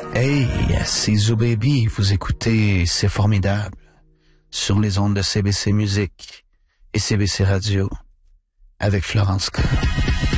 Hey, c'est Zoo Baby, vous écoutez C'est Formidable sur les ondes de CBC Musique et CBC Radio avec Florence K.